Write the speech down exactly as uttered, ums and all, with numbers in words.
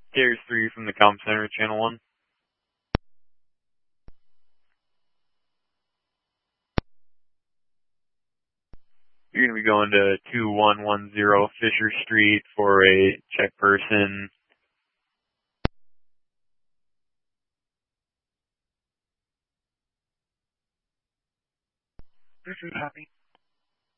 Carriers three from the comm center, channel one. You're going to be going to two one one zero Fisher Street for a check person. This is Happy.